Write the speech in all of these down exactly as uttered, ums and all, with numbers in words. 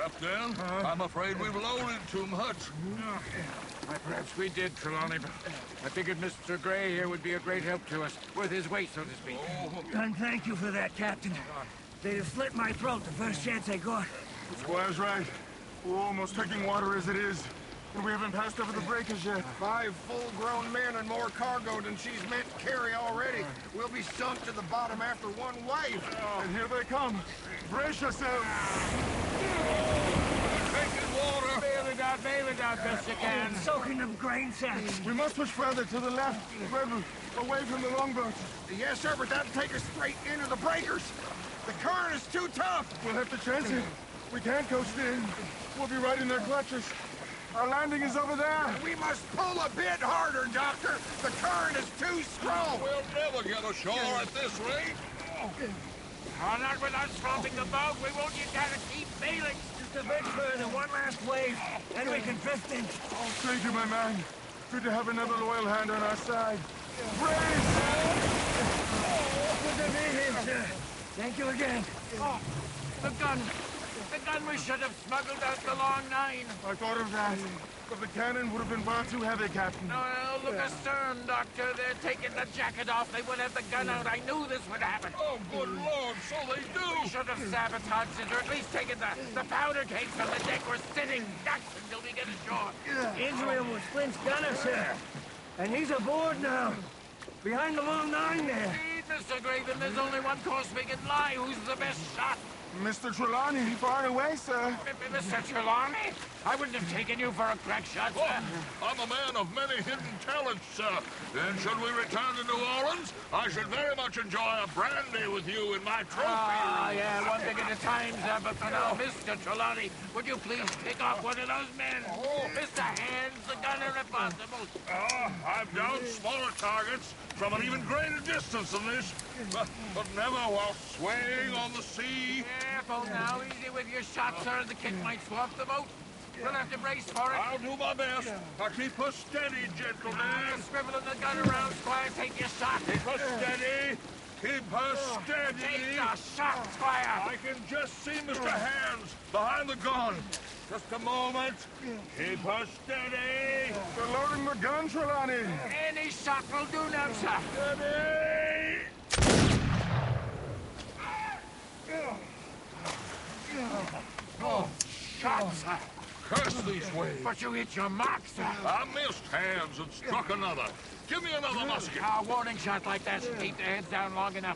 Captain. Uh, I'm afraid we've loaded too much. No. Perhaps we did, Trelawney, but I figured Mister Gray here would be a great help to us. Worth his weight, so to speak. Oh. And thank you for that, Captain. They'd have slit my throat the first chance I got. The Squire's right. We're almost taking water as it is. And we haven't passed over the breakers yet. Five full-grown men and more cargo than she's meant to carry already. We'll be sunk to the bottom after one wave. And here they come. Brace yourselves. Taking water. Bail it out, bail it out best you can. Soaking them grain sacks. We must push further to the left, Rebel, away from the longboat. Yes, sir, but that'll take us straight into the breakers. The current is too tough. We'll have to chance it. We can't coast in. We'll be right in their clutches. Our landing is over there. We must pull a bit harder, Doctor. The current is too strong. We'll never get ashore at this rate. Oh, not with us dropping the boat. We won't get down to keep bailing. Just a bit further, one last wave, then we can drift in. Oh, thank you, my man. Good to have another loyal hand on our side. Brace! Good to be here, sir. Thank you again. Oh, the gun. The gun we should have smuggled out the long nine. I thought of that. But the cannon would have been far too heavy, Captain. No, no, look astern, Doctor. They're taking the jacket off. They would have the gun out. I knew this would happen. Oh, good Lord, so they do. We should have sabotaged it, or at least taken the, the powder case from the deck. We're sitting ducks until we get ashore. Israel was Flint's gunner, sir. And he's aboard now. Behind the long nine there. Indeed, Mister Graven, there's only one course we can lie. Who's the best shot? Mister Trelawney, far away, sir. Mister Trelawney? I wouldn't have taken you for a crack shot, sir. Oh, I'm a man of many hidden talents, sir. And should we return to New Orleans, I should very much enjoy a brandy with you in my trophy Ah, room. yeah, one thing at a time, sir. But for now, Mister Trelawney, would you please pick off one of those men? Oh. Mister Hands, the gunner, if possible. Ah, I've downed smaller targets from an even greater distance than this, but, but never while swaying on the sea. Careful now, easy with your shot, sir. The kick might swap the boat. We'll have to brace for it. I'll do my best. Now keep her steady, gentlemen. Ah, scribbling the gun around, Squire. Take your shot. Keep her steady. Keep her steady. Take the shot, Squire. I can just see Mister Hands behind the gun. Just a moment. Keep her steady. They're loading the gun, Trelawney. Any shot will do now, sir. Steady. Oh, shot, sir. Curse these waves. But you hit your mark, sir. I missed Hands and struck another. Give me another musket. A warning shot like that should keep their heads down long enough.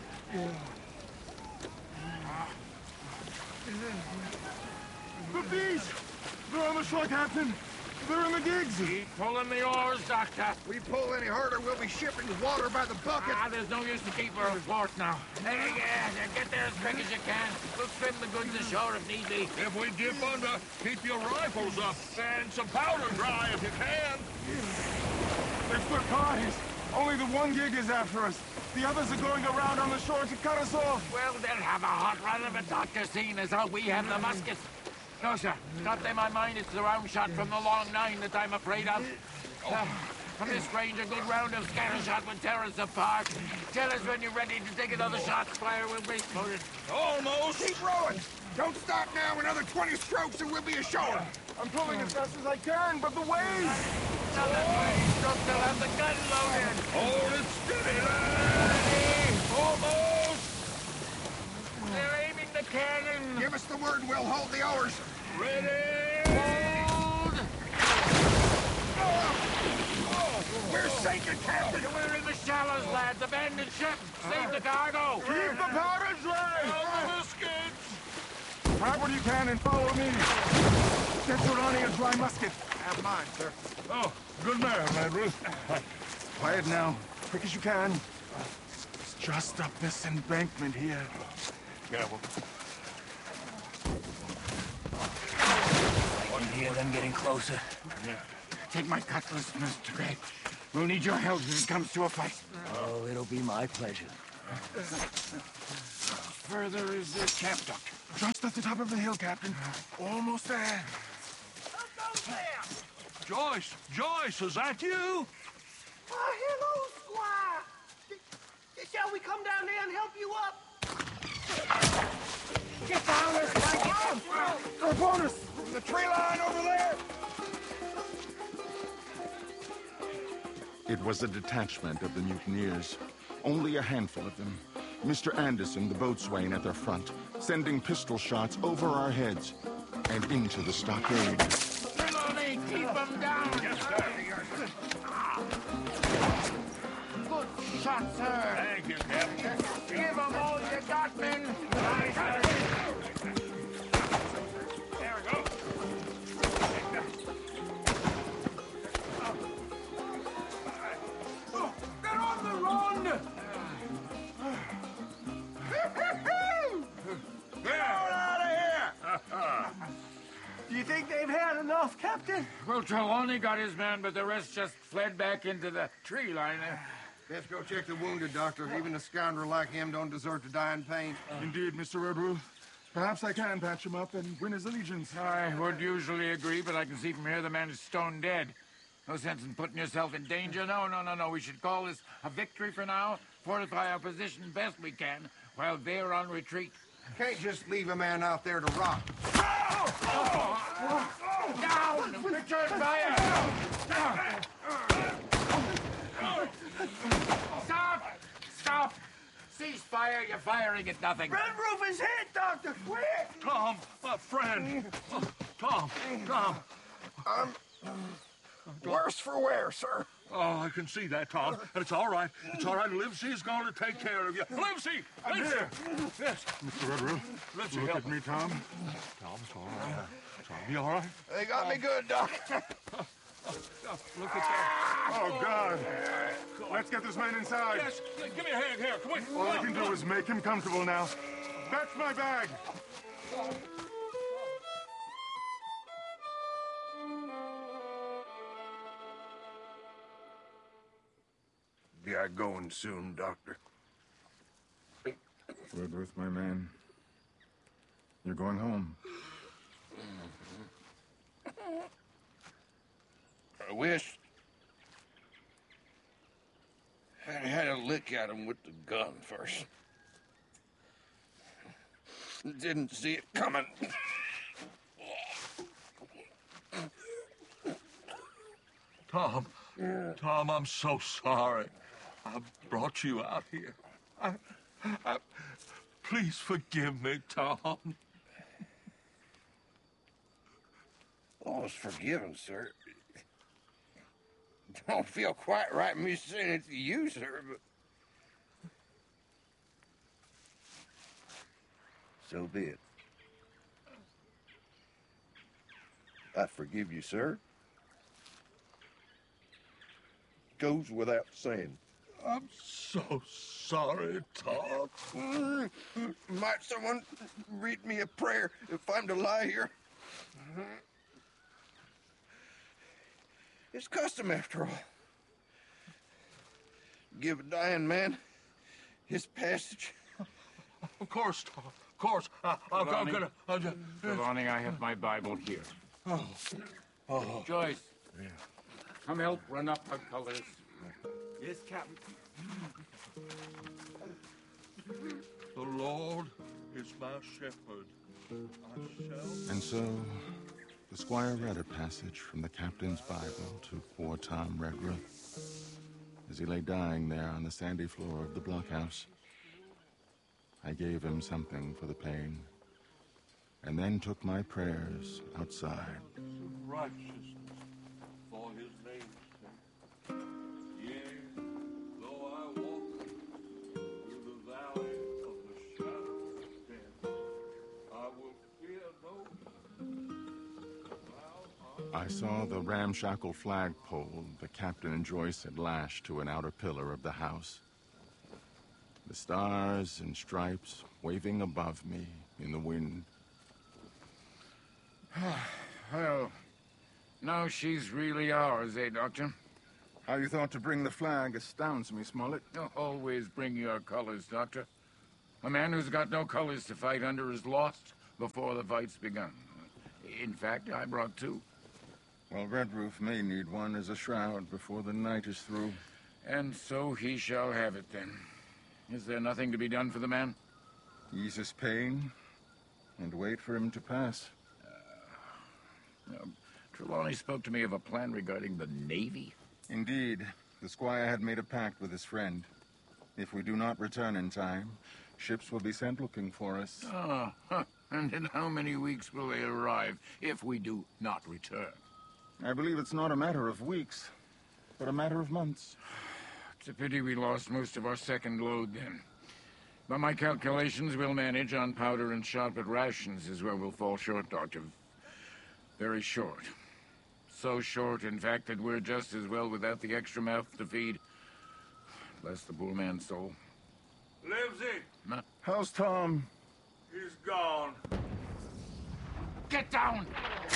The bees! They're on the shore, Captain. They're in the gigs. Keep pulling the oars, Doctor. We pull any harder, we'll be shipping water by the bucket. Ah, there's no use to keep her afloat now. Hey, yeah, get there as quick as you can. We'll swim the goods ashore if need be. If we dip under, keep your rifles up and some powder dry if you can. They've split parties. Only the one gig is after us. The others are going around on the shore to cut us off. Well, they'll have a hot run of it, Doctor, seeing as how we have the muskets. No, sir. Not in my mind. It's the round shot from the long nine that I'm afraid of. Uh, from this range, a good round of scatter shot would tear us apart. Tell us when you're ready to take another shot, Squire. We'll brace for it. Almost. Keep rowing. Don't stop now. Another twenty strokes and we'll be ashore. I'm pulling as fast as I can, but the waves! Now that way, they'll have the gun loaded. Hold it steady, lad. Almost. They're aiming the cannon. Give us the word and we'll hold the oars. Ready. Hold. We're sinking, Captain. We're in the shallows, lads. Abandon ship. Save the cargo. Keep the powder dry! On the muskets. Grab what you can and follow me. Get Trelawney a dry musket. Have mine, sir. Oh, good man, Andrews. Quiet now. Quick as you can. It's just up this embankment here. Careful. I can hear them getting closer. Take my cutlass, Mister Gray. We'll need your help if it comes to a fight. Oh, it'll be my pleasure. Further is this camp, Doctor. Just at the top of the hill, Captain. Almost there. Joyce, Joyce, is that you? Oh, hello, Squire. Shall we come down there and help you up? Get down, Squire. Get down. upon us! From the tree line over there! It was a detachment of the mutineers. Only a handful of them. Mister Anderson, the boatswain, at their front, sending pistol shots over our heads and into the stockade. Trelawney, keep them down! Yes, sir. Good shot, sir! Thank you, Captain. Give them all you got, men! There we go. Get on the run! Do you think they've had enough, Captain? Well, Trelawney got his man, but the rest just fled back into the tree line. Let's go check the wounded, Doctor. Even a scoundrel like him don't deserve to die in pain. Indeed, Mister Redruth. Perhaps I can patch him up and win his allegiance. I would usually agree, but I can see from here the man is stone dead. No sense in putting yourself in danger. No, no, no, no. We should call this a victory for now, fortify our position best we can, while they're on retreat. Can't just leave a man out there to rot. Down! Return fire! Stop! Stop! Cease fire. You're firing at nothing. Red Roof is hit, Doctor! Quick! Tom, my friend. Oh, Tom, Tom. Worse for wear, sir. Oh, I can see that, Tom. And it's all right. It's all right. Livesey's going to take care of you. Livesey! I'm Livesey! here. Yes. Mister Redruth, Livesey, look help at me, Tom. Tom, it's all right. Tom, you all right? They got me good, Doc. Look at that. Oh, God. Let's get this man inside. Yes, give me a hand here. Come on. All I can do is make him comfortable now. That's my bag. Be I going soon, Doctor? Redruth, my man. You're going home. I wish I'd had a lick at him with the gun first. Didn't see it coming. Tom, Tom, I'm so sorry. I brought you out here. I, I, please forgive me, Tom. All's forgiven, sir. Don't feel quite right me saying it to you, sir, but... So be it. I forgive you, sir. Goes without saying. I'm so sorry, Tom. Mm, might someone read me a prayer if I'm to lie here? It's custom, after all. Give a dying man his passage. Of course, Tom. Of course. I, I'm, I'm gonna. I'm just, Trelawney, I have my Bible here. oh. Oh. Joyce, come help run up our colors. Yes, Captain. The Lord is my shepherd. I shall. And so, the squire read a passage from the captain's Bible to poor Tom Redruth as he lay dying there on the sandy floor of the blockhouse. I gave him something for the pain, and then took my prayers outside. Righteousness for his name's sake. Yea, though I walk through the valley of the shadow of death, I will fear no evil. I saw the ramshackle flagpole the captain and Joyce had lashed to an outer pillar of the house. The stars and stripes waving above me in the wind. Well, now she's really ours, eh, Doctor? How you thought to bring the flag astounds me, Smollett. You always bring your colors, Doctor. A man who's got no colors to fight under is lost before the fight's begun. In fact, I brought two. Well, Redruth may need one as a shroud before the night is through. And so he shall have it, then. Is there nothing to be done for the man? Ease his pain and wait for him to pass. Um, Trelawney spoke to me of a plan regarding the Navy. Indeed, the squire had made a pact with his friend. If we do not return in time, ships will be sent looking for us. Ah, huh. And in how many weeks will they arrive if we do not return? I believe it's not a matter of weeks, but a matter of months. It's a pity we lost most of our second load then. By my calculations, we'll manage on powder and shot, but rations is where we'll fall short, Doctor. Very short. So short, in fact, that we're just as well without the extra mouth to feed. Bless the poor man's soul. Livesey, Huh? How's Tom? he's gone. Get down!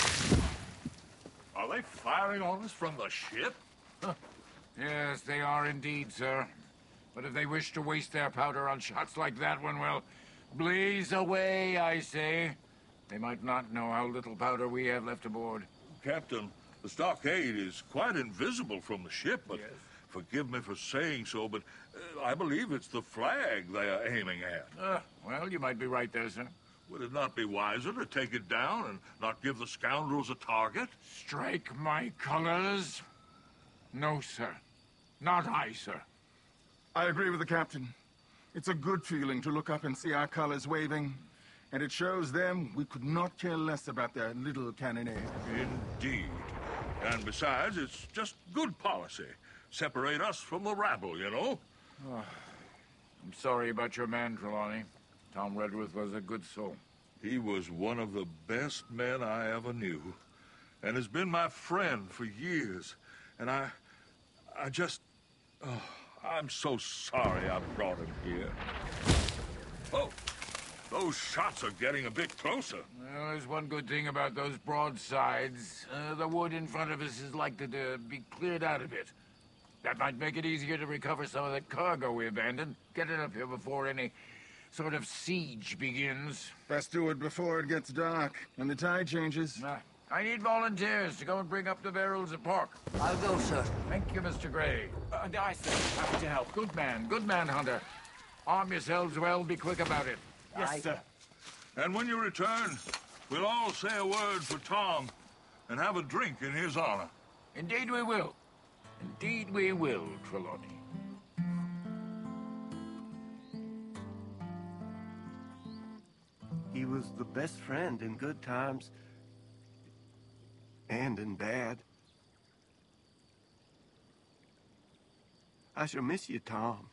Are they firing on us from the ship? Yes, they are indeed, sir. But if they wish to waste their powder on shots like that one, well, blaze away, I say. They might not know how little powder we have left aboard. Captain, the stockade is quite invisible from the ship, but Yes. forgive me for saying so, but uh, I believe it's the flag they are aiming at. Uh, well, you might be right there, sir. Would it not be wiser to take it down and not give the scoundrels a target? Strike my colors? No, sir. Not I, sir. I agree with the captain. It's a good feeling to look up and see our colors waving, and it shows them we could not care less about their little cannonade. Indeed. And besides, it's just good policy. Separate us from the rabble, you know? I'm sorry about your man, Trelawney. Tom Redruth was a good soul. He was one of the best men I ever knew, and has been my friend for years. And I... I just... Oh, I'm so sorry I brought him here. Oh, those shots are getting a bit closer. Well, there's one good thing about those broadsides. Uh, the wood in front of us is likely to be cleared out a bit. That might make it easier to recover some of that cargo we abandoned. Get it up here before any sort of siege begins. Best do it before it gets dark and the tide changes. Uh, I need volunteers to go and bring up the barrels of pork. I'll go, sir. Thank you, Mister Gray. Uh, and I, sir. Happy to help. Good man, good man, Hunter. Arm yourselves well, be quick about it. Yes, sir. And when you return, we'll all say a word for Tom and have a drink in his honor. Indeed we will. Indeed we will, Trelawney. He was the best friend in good times and in bad. I shall miss you, Tom.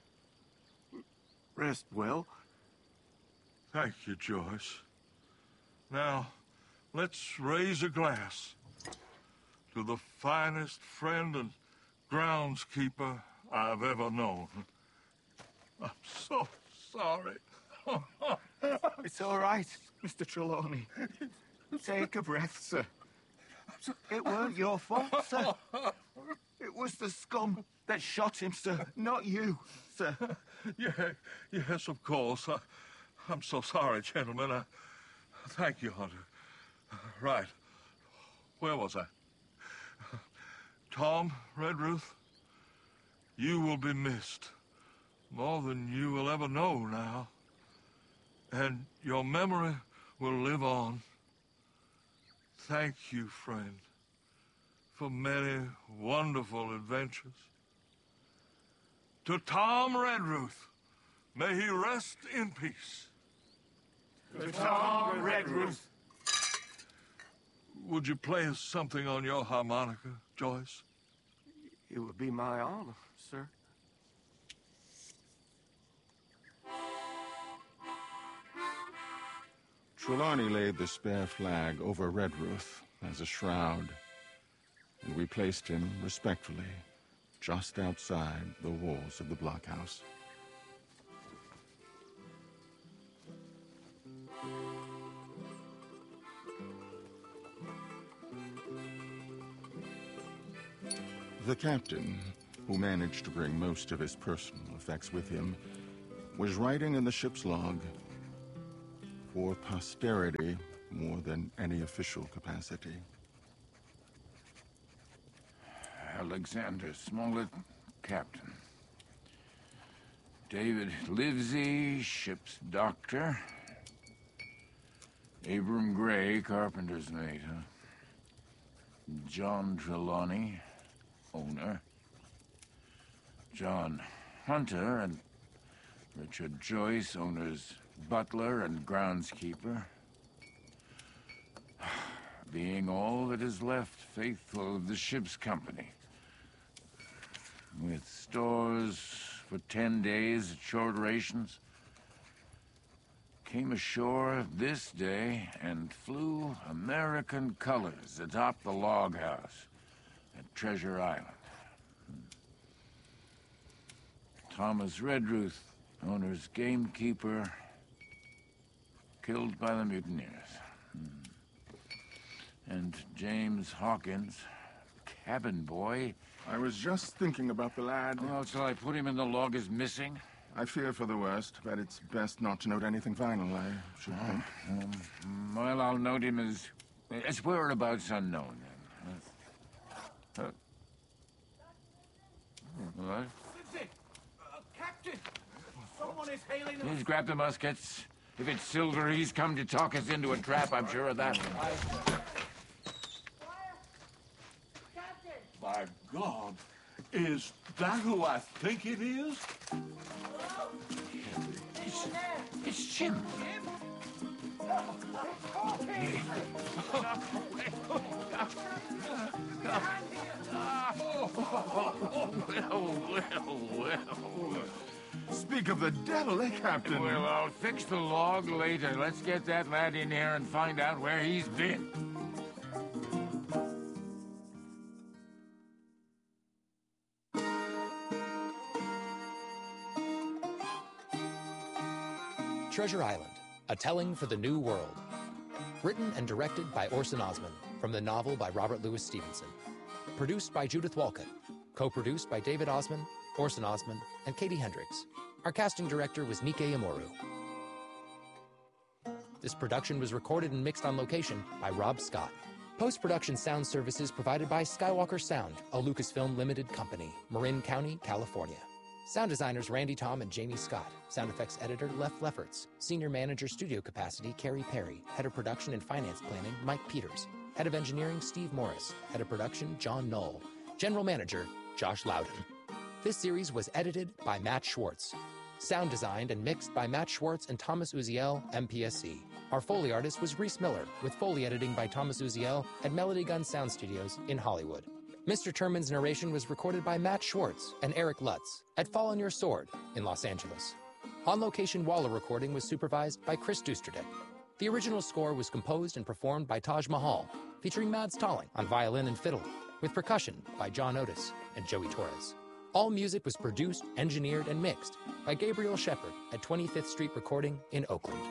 Rest well. Thank you, Joyce. Now, let's raise a glass to the finest friend and groundskeeper I've ever known. I'm so sorry. It's all right, Mister Trelawney. Take a breath, sir. It weren't your fault, sir. It was the scum that shot him, sir, not you, sir. Yeah, yes, of course. I, I'm so sorry, gentlemen. I, thank you, Hunter. Right. Where was I? Tom Redruth, you will be missed. More than you will ever know now. And your memory will live on. Thank you, friend, for many wonderful adventures. To Tom Redruth, may he rest in peace. To Tom Redruth. Would you play us something on your harmonica, Joyce? It would be my honor, sir. Trelawney laid the spare flag over Redruth as a shroud, and we placed him respectfully just outside the walls of the blockhouse. The captain, who managed to bring most of his personal effects with him, was writing in the ship's log, for posterity more than any official capacity. Alexander Smollett, captain. David Livesey, ship's doctor. Abram Gray, carpenter's mate, huh? John Trelawney, owner. John Hunter and Richard Joyce, owners butler and groundskeeper. Being all that is left faithful of the ship's company. With stores for ten days at short rations. Came ashore this day and flew American colors atop the log house at Treasure Island. Thomas Redruth, owner's gamekeeper, killed by the mutineers. And James Hawkins, cabin boy. I was just thinking about the lad. Well, shall I put him in the log as missing? I fear for the worst, but it's best not to note anything final, I should Oh, think. um, well, I'll note him as... as whereabouts unknown, then. Uh, what? Lindsay! Uh, Captain! Someone is hailing us. Please grab the muskets. If it's Silver, he's come to talk us into a trap, I'm sure of that. My God, is that who I think it is? It's, it's Jim. Well, well, well. Speak of the devil, eh, Captain? Well, I'll fix the log later. Let's get that lad in here and find out where he's been. Treasure Island, A Telling for the New World. Written and directed by Orson Osman, from the novel by Robert Louis Stevenson. Produced by Judith Walcott. Co-produced by David Osman, Orson Osman, and Katie Hendricks. Our casting director was Nike Amoru. This production was recorded and mixed on location by Rob Scott. Post-production sound services provided by Skywalker Sound, a Lucasfilm Limited company, Marin County, California. Sound designers Randy Tom and Jamie Scott. Sound effects editor Lef Lefferts. Senior manager studio capacity Carrie Perry. Head of production and finance planning Mike Peters. Head of engineering Steve Morris. Head of production John Knoll. General manager Josh Loudon. This series was edited by Matt Schwartz. Sound designed and mixed by Matt Schwartz and Thomas Uziel, M P S C. Our Foley artist was Reese Miller, with Foley editing by Thomas Uziel at Melody Gun Sound Studios in Hollywood. Mister Terman's narration was recorded by Matt Schwartz and Eric Lutz at Fall on Your Sword in Los Angeles. On-location Waller recording was supervised by Chris Dusterdek. The original score was composed and performed by Taj Mahal, featuring Mads Tolling on violin and fiddle, with percussion by John Otis and Joey Torres. All music was produced, engineered, and mixed by Gabriel Shepard at twenty-fifth Street Recording in Oakland.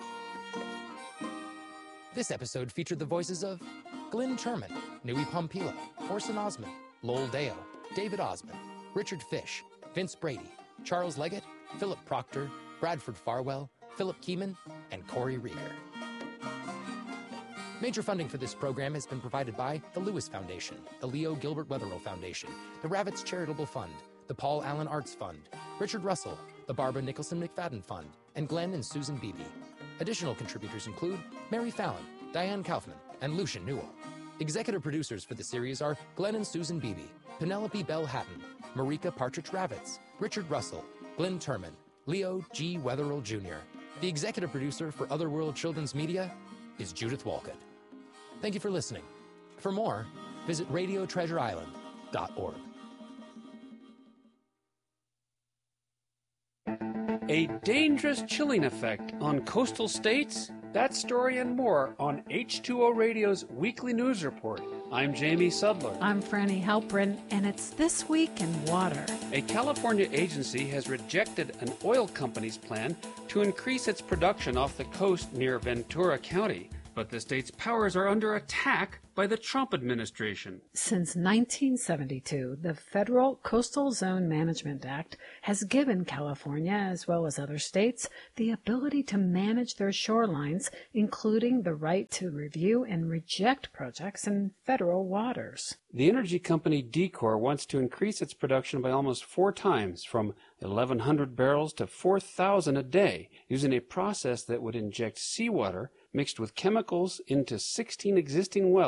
This episode featured the voices of Glenn Turman, Nui Pompila, Orson Osman, Lowell Deo, David Osman, Richard Fish, Vince Brady, Charles Leggett, Philip Proctor, Bradford Farwell, Philip Keeman, and Corey Rieger. Major funding for this program has been provided by the Lewis Foundation, the Leo Gilbert Wetherill Foundation, the Ravitz Charitable Fund, the Paul Allen Arts Fund, Richard Russell, the Barbara Nicholson McFadden Fund, and Glenn and Susan Beebe. Additional contributors include Mary Fallon, Diane Kaufman, and Lucian Newell. Executive producers for the series are Glenn and Susan Beebe, Penelope Bell Hatton, Marika Partridge Ravitz, Richard Russell, Glenn Turman, Leo G. Wetherill Junior The executive producer for Otherworld Children's Media is Judith Walcott. Thank you for listening. For more, visit radio treasure island dot org. A dangerous chilling effect on coastal states? That story and more on H two O Radio's weekly news report. I'm Jamie Sudler. I'm Franny Halprin, and it's This Week in Water. A California agency has rejected an oil company's plan to increase its production off the coast near Ventura County. But the state's powers are under attack by the Trump administration. Since nineteen seventy-two, the Federal Coastal Zone Management Act has given California, as well as other states, the ability to manage their shorelines, including the right to review and reject projects in federal waters. The energy company Decor wants to increase its production by almost four times, from eleven hundred barrels to four thousand a day, using a process that would inject seawater mixed with chemicals into sixteen existing wells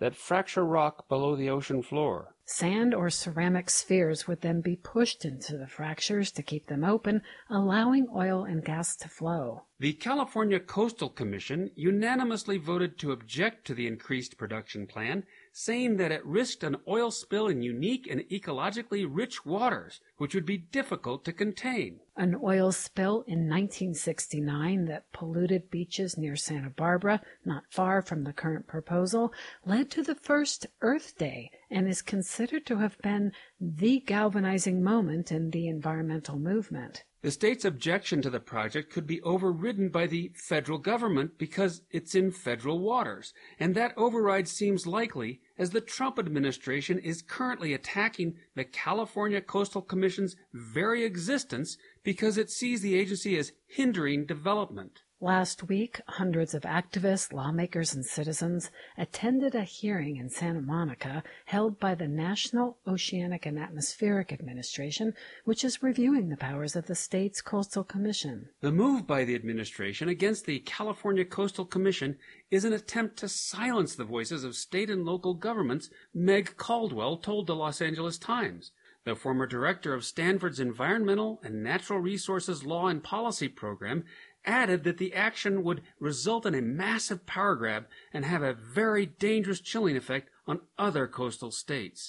that fracture rock below the ocean floor. Sand or ceramic spheres would then be pushed into the fractures to keep them open, allowing oil and gas to flow. The California Coastal Commission unanimously voted to object to the increased production plan, saying that it risked an oil spill in unique and ecologically rich waters, which would be difficult to contain. An oil spill in nineteen sixty-nine that polluted beaches near Santa Barbara, not far from the current proposal, led to the first Earth Day and is considered to have been the galvanizing moment in the environmental movement. The state's objection to the project could be overridden by the federal government because it's in federal waters, and that override seems likely as the Trump administration is currently attacking the California Coastal Commission's very existence because it sees the agency as hindering development. Last week, hundreds of activists, lawmakers, and citizens attended a hearing in Santa Monica held by the National Oceanic and Atmospheric Administration, which is reviewing the powers of the state's Coastal Commission. The move by the administration against the California Coastal Commission is an attempt to silence the voices of state and local governments, Meg Caldwell told the Los Angeles Times. The former director of Stanford's Environmental and Natural Resources Law and Policy Program added that the action would result in a massive power grab and have a very dangerous chilling effect on other coastal states.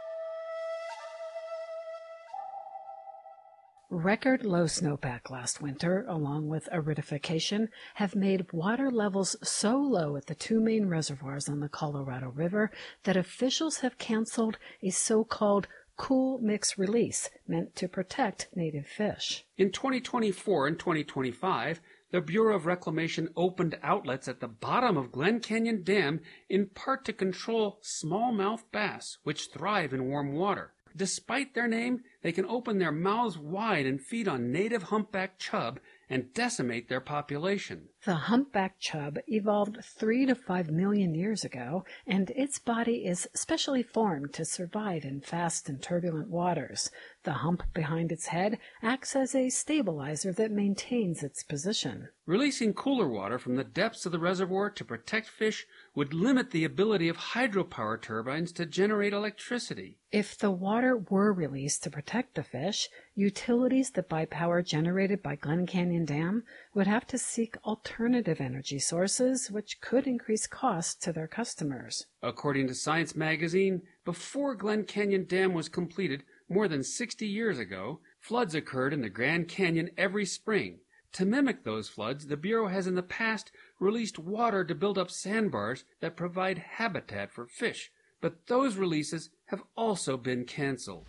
Record low snowpack last winter, along with aridification, have made water levels so low at the two main reservoirs on the Colorado River that officials have canceled a so-called cool mix release meant to protect native fish. In twenty twenty-four and twenty twenty-five, the Bureau of Reclamation opened outlets at the bottom of Glen Canyon Dam in part to control smallmouth bass, which thrive in warm water. Despite their name, they can open their mouths wide and feed on native humpback chub and decimate their population. The humpback chub evolved three to five million years ago, and its body is specially formed to survive in fast and turbulent waters. The hump behind its head acts as a stabilizer that maintains its position. Releasing cooler water from the depths of the reservoir to protect fish would limit the ability of hydropower turbines to generate electricity. If the water were released to protect the fish, utilities that buy power generated by Glen Canyon Dam would have to seek alternative energy sources, which could increase costs to their customers. According to Science magazine, before Glen Canyon Dam was completed more than sixty years ago, floods occurred in the Grand Canyon every spring. To mimic those floods, the Bureau has in the past released water to build up sandbars that provide habitat for fish, but those releases have also been canceled.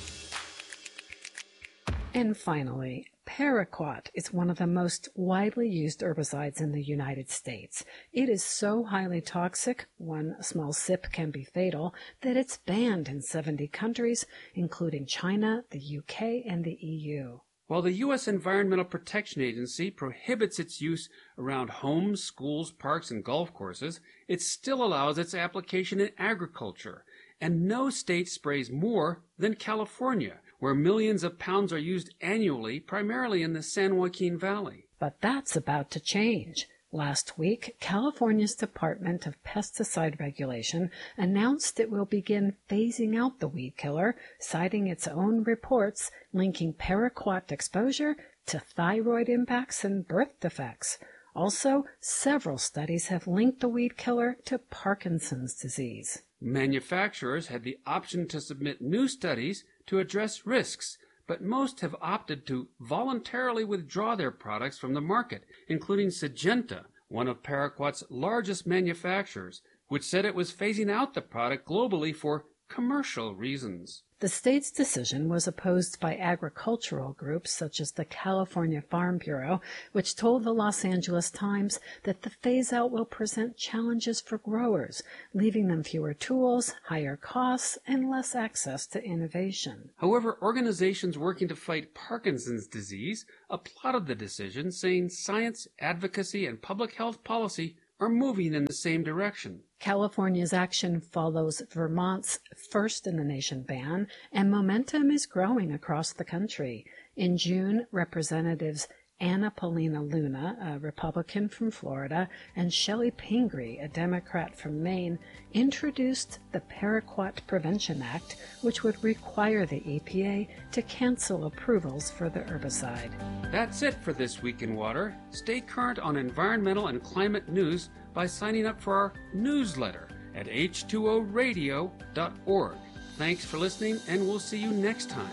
And finally, paraquat is one of the most widely used herbicides in the United States. It is so highly toxic, one small sip can be fatal, that it's banned in seventy countries, including China, the U K, and the E U. While the U S Environmental Protection Agency prohibits its use around homes, schools, parks, and golf courses, it still allows its application in agriculture. And no state sprays more than California, where millions of pounds are used annually, primarily in the San Joaquin Valley. But that's about to change. Last week, California's Department of Pesticide Regulation announced it will begin phasing out the weed killer, citing its own reports linking paraquat exposure to thyroid impacts and birth defects. Also, several studies have linked the weed killer to Parkinson's disease. Manufacturers had the option to submit new studies to address risks, but most have opted to voluntarily withdraw their products from the market, including Syngenta, one of paraquat's largest manufacturers, which said it was phasing out the product globally for commercial reasons. The state's decision was opposed by agricultural groups such as the California Farm Bureau, which told the Los Angeles Times that the phase-out will present challenges for growers, leaving them fewer tools, higher costs, and less access to innovation. However, organizations working to fight Parkinson's disease applauded the decision, saying science, advocacy, and public health policy are moving in the same direction. California's action follows Vermont's first-in-the-nation ban, and momentum is growing across the country. In June, Representatives Anna Paulina Luna, a Republican from Florida, and Shelley Pingree, a Democrat from Maine, introduced the Paraquat Prevention Act, which would require the E P A to cancel approvals for the herbicide. That's it for This Week in Water. Stay current on environmental and climate news by signing up for our newsletter at H two O radio dot org. Thanks for listening, and we'll see you next time.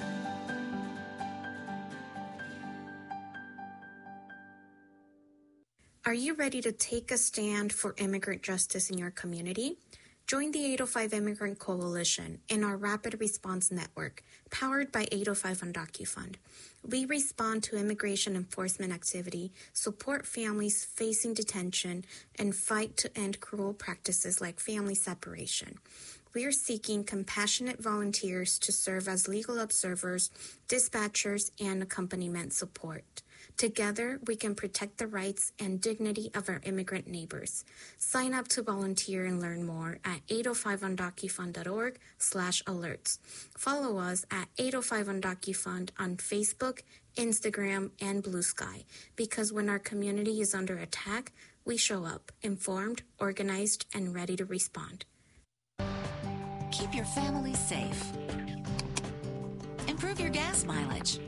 Are you ready to take a stand for immigrant justice in your community? Join the eight oh five Immigrant Coalition in our Rapid Response Network, powered by eight oh five on DocuFund. We respond to immigration enforcement activity, support families facing detention, and fight to end cruel practices like family separation. We are seeking compassionate volunteers to serve as legal observers, dispatchers, and accompaniment support. Together, we can protect the rights and dignity of our immigrant neighbors. Sign up to volunteer and learn more at eight oh five on docufund dot org slash alerts. Follow us at eight oh five on DocuFund on Facebook, Instagram, and Blue Sky, because when our community is under attack, we show up, informed, organized, and ready to respond. Keep your family safe. Improve your gas mileage.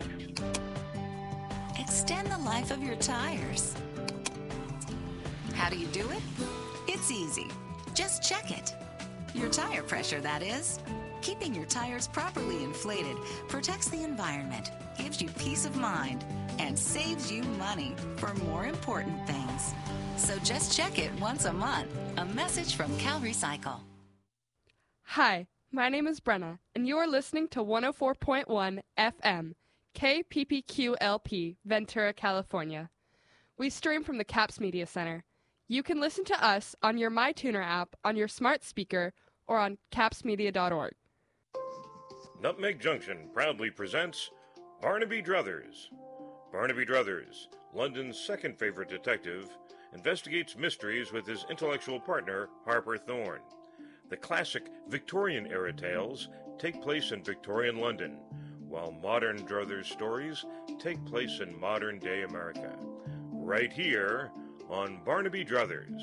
Extend the life of your tires. How do you do it? It's easy. Just check it. Your tire pressure, that is. Keeping your tires properly inflated protects the environment, gives you peace of mind, and saves you money for more important things. So just check it once a month. A message from Cal Recycle. Hi, my name is Brenna, and you are listening to one oh four point one F M. K P P Q L P, Ventura, California. We stream from the CAPS Media Center. You can listen to us on your MyTuner app, on your smart speaker, or on caps media dot org. Nutmeg Junction proudly presents Barnaby Druthers. Barnaby Druthers, London's second favorite detective, investigates mysteries with his intellectual partner, Harper Thorne. The classic Victorian-era tales take place in Victorian London, while modern Druthers stories take place in modern-day America. Right here on Barnaby Druthers.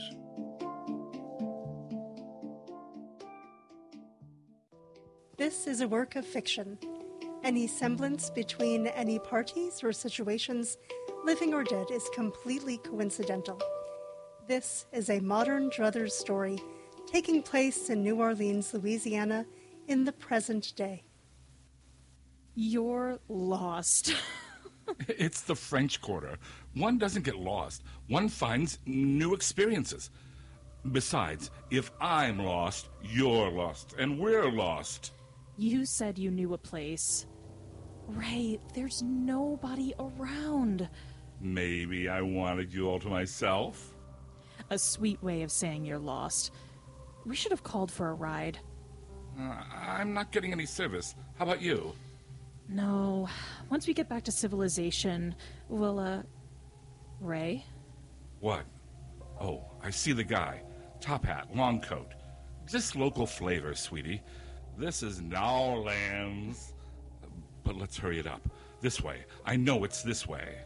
This is a work of fiction. Any semblance between any parties or situations, living or dead, is completely coincidental. This is a modern Druthers story taking place in New Orleans, Louisiana, in the present day. You're lost. It's the French Quarter. One doesn't get lost. One finds new experiences. Besides, if I'm lost, you're lost, and we're lost. You said you knew a place. Ray, there's nobody around. Maybe I wanted you all to myself. A sweet way of saying you're lost. We should have called for a ride. Uh, I'm not getting any service. How about you? No. Once we get back to civilization, we'll, uh... Ray? What? Oh, I see the guy. Top hat, long coat. Just local flavor, sweetie. This is Nowlands. But let's hurry it up. This way. I know it's this way.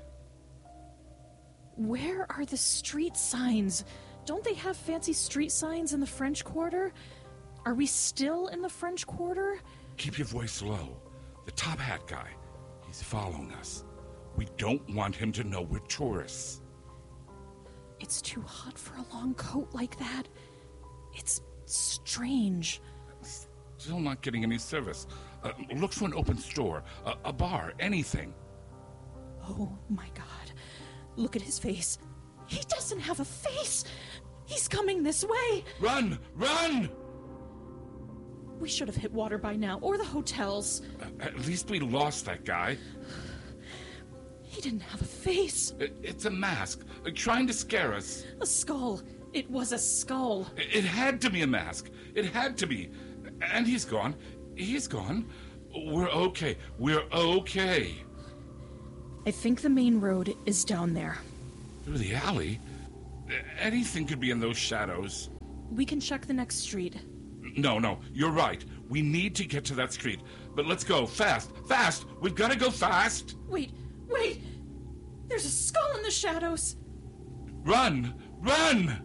Where are the street signs? Don't they have fancy street signs in the French Quarter? Are we still in the French Quarter? Keep your voice low. The top hat guy, he's following us. We don't want him to know we're tourists. It's too hot for a long coat like that. It's strange. Still not getting any service. Uh, look for an open store, a, a bar, anything. Oh my God. Look at his face. He doesn't have a face. He's coming this way. Run! Run! We should have hit water by now, or the hotels. Uh, at least we lost that guy. He didn't have a face. It, it's a mask, uh, trying to scare us. A skull. It was a skull. It, it had to be a mask. It had to be. And he's gone. He's gone. We're okay. We're okay. I think the main road is down there. Through the alley? Anything could be in those shadows. We can check the next street. No, no, you're right. We need to get to that street. But let's go, fast, fast! We've got to go fast! Wait, wait! There's a skull in the shadows! Run! Run!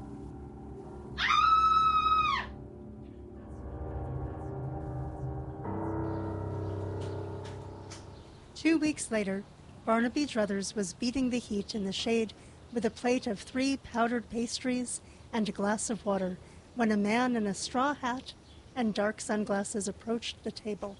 Two weeks later, Barnaby Druthers was beating the heat in the shade with a plate of three powdered pastries and a glass of water when a man in a straw hat and dark sunglasses approached the table.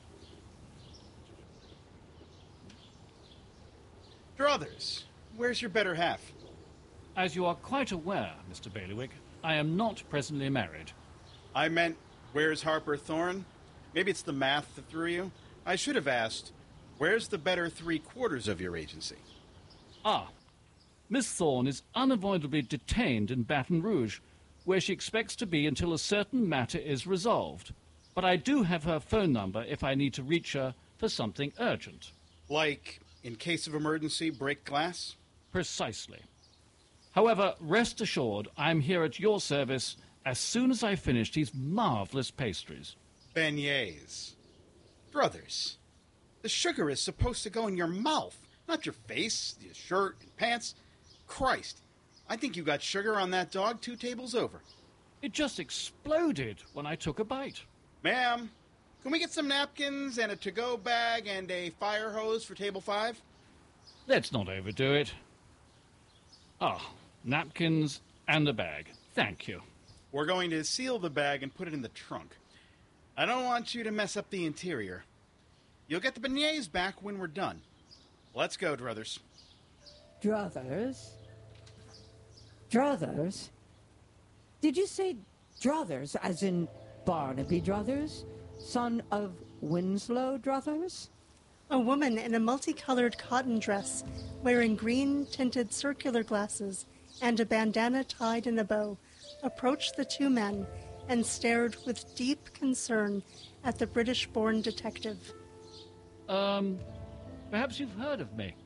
Druthers, where's your better half? As you are quite aware, Mister Bailiwick, I am not presently married. I meant, where's Harper Thorne? Maybe it's the math that threw you. I should have asked, where's the better three-quarters of your agency? Ah, Miss Thorne is unavoidably detained in Baton Rouge, where she expects to be until a certain matter is resolved. But I do have her phone number if I need to reach her for something urgent. Like, in case of emergency, break glass? Precisely. However, rest assured, I'm here at your service as soon as I finish these marvelous pastries. Beignets. Druthers, the sugar is supposed to go in your mouth, not your face, your shirt, and pants. Christ, I think you got sugar on that dog two tables over. It just exploded when I took a bite. Ma'am, can we get some napkins and a to-go bag and a fire hose for table five? Let's not overdo it. Ah, napkins and a bag. Thank you. We're going to seal the bag and put it in the trunk. I don't want you to mess up the interior. You'll get the beignets back when we're done. Let's go, Druthers. Druthers? Druthers? Did you say Druthers, as in Barnaby Druthers, son of Winslow Druthers? A woman in a multicolored cotton dress, wearing green-tinted circular glasses and a bandana tied in a bow, approached the two men and stared with deep concern at the British-born detective. Um, perhaps you've heard of me.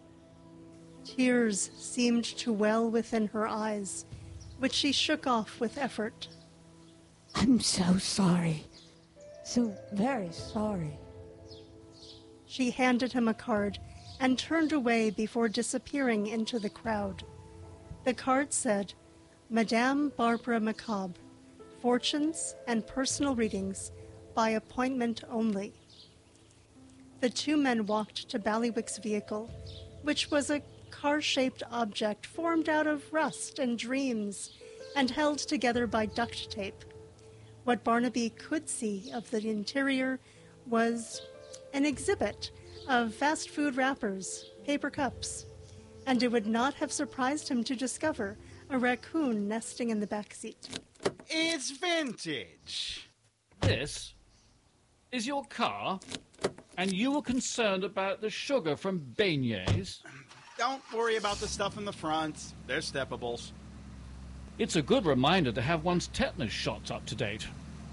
Tears seemed to well within her eyes, which she shook off with effort. I'm so sorry. So very sorry. She handed him a card and turned away before disappearing into the crowd. The card said, Madame Barbara McCobb, fortunes and personal readings by appointment only. The two men walked to Ballywick's vehicle, which was a car-shaped object formed out of rust and dreams and held together by duct tape. What Barnaby could see of the interior was an exhibit of fast food wrappers, paper cups, and it would not have surprised him to discover a raccoon nesting in the back seat. It's vintage. This is your car, and you were concerned about the sugar from beignets? Don't worry about the stuff in the front. They're steppables. It's a good reminder to have one's tetanus shots up to date.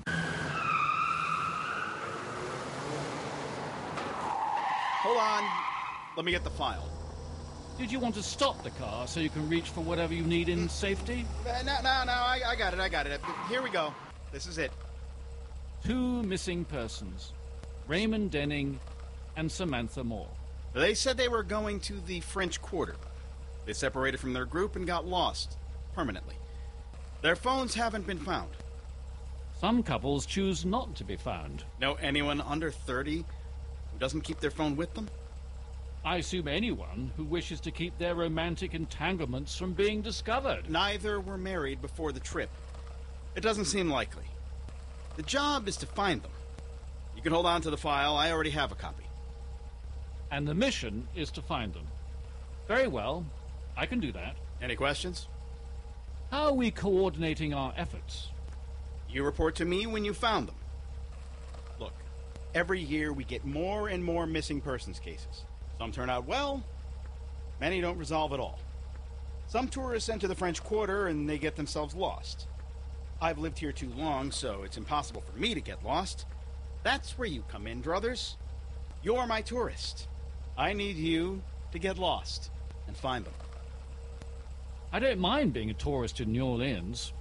Hold on. Let me get the file. Did you want to stop the car so you can reach for whatever you need in safety? Uh, no, no, no, I, I got it, I got it. Here we go. This is it. Two missing persons, Raymond Denning and Samantha Moore. They said they were going to the French Quarter. They separated from their group and got lost, permanently. Their phones haven't been found. Some couples choose not to be found. Know anyone under thirty who doesn't keep their phone with them? I assume anyone who wishes to keep their romantic entanglements from being discovered. Neither were married before the trip. It doesn't seem likely. The job is to find them. You can hold on to the file. I already have a copy. And the mission is to find them. Very well. I can do that. Any questions? How are we coordinating our efforts? You report to me when you found them. Look, every year we get more and more missing persons cases. Some turn out well, many don't resolve at all. Some tourists enter the French Quarter and they get themselves lost. I've lived here too long, so it's impossible for me to get lost. That's where you come in, Druthers. You're my tourist. I need you to get lost and find them. I don't mind being a tourist in New Orleans.